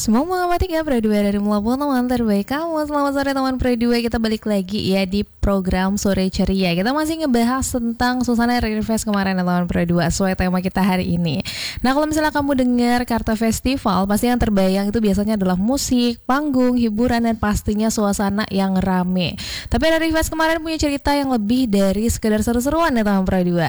Semoga mengamati Pro 2 dari Melabuh teman terbaik kamu. Selamat sore teman Pro 2. Kita balik lagi ya di program Sore Ceria. Kita masih ngebahas tentang suasana Refresh kemarin ya teman Pro 2, sesuai tema kita hari ini. Nah, kalau misalnya kamu dengar kata festival, pasti yang terbayang itu biasanya adalah musik, panggung, hiburan, dan pastinya suasana yang rame. Tapi Refresh kemarin punya cerita yang lebih dari sekedar seru-seruan ya teman Pro 2.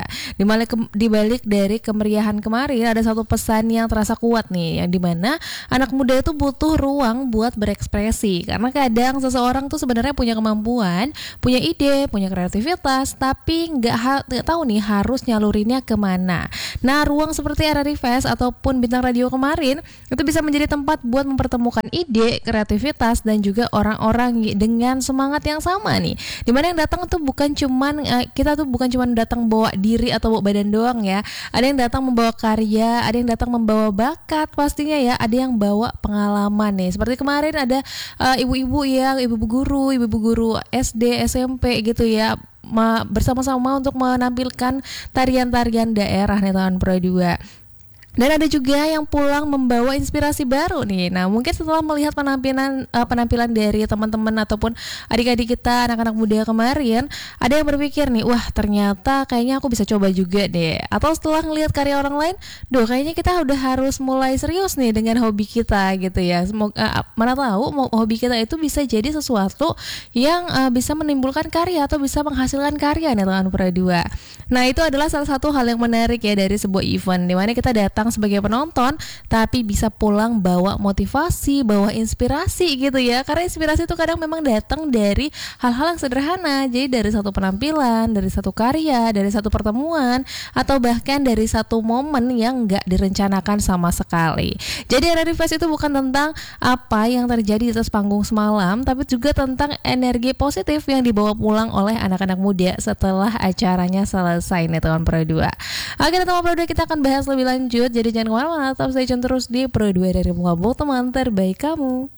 Di balik dari kemeriahan kemarin ada satu pesan yang terasa kuat nih, yang dimana anak muda itu butuh ruang buat berekspresi. Karena kadang seseorang tuh sebenarnya punya kemampuan, punya ide, punya kreativitas, tapi nggak tahu nih harus nyalurinnya kemana. Nah, ruang seperti Refresh ataupun Bintang Radio kemarin itu bisa menjadi tempat buat mempertemukan ide, kreativitas, dan juga orang-orang dengan semangat yang sama nih. Dimana yang datang tuh bukan cuman kita tuh bukan cuman datang bawa diri atau bawa badan doang ya. Ada yang datang membawa karya, ada yang datang membawa bakat pastinya ya, ada yang bawa pengalaman nih. Seperti kemarin ada ibu-ibu ya, ibu-ibu guru SD, SMP gitu ya, bersama-sama untuk menampilkan tarian-tarian daerah nih tahun Pro 2. Dan ada juga yang pulang membawa inspirasi baru nih. Nah, mungkin setelah melihat penampilan dari teman-teman ataupun adik-adik kita, anak-anak muda kemarin, ada yang berpikir nih, wah ternyata kayaknya aku bisa coba juga deh. Atau setelah ngelihat karya orang lain, kayaknya kita udah harus mulai serius nih dengan hobi kita gitu ya. Semoga mana tahu hobi kita itu bisa jadi sesuatu yang bisa menimbulkan karya atau bisa menghasilkan karya nih teman Pro 2. Nah, itu adalah salah satu hal yang menarik ya dari sebuah event, dimana kita datang sebagai penonton tapi bisa pulang bawa motivasi, bawa inspirasi gitu ya. Karena inspirasi itu kadang memang datang dari hal-hal yang sederhana. Jadi dari satu penampilan, dari satu karya, dari satu pertemuan, atau bahkan dari satu momen yang gak direncanakan sama sekali. Jadi Refresh itu bukan tentang apa yang terjadi di atas panggung semalam, tapi juga tentang energi positif yang dibawa pulang oleh anak-anak muda setelah acaranya selesai nih teman Pro 2. Oke teman Pro 2, kita akan bahas lebih lanjut. Jadi jangan kemana-mana, tetap stay tune terus di Pro 2 dari Melabuh, teman terbaik kamu.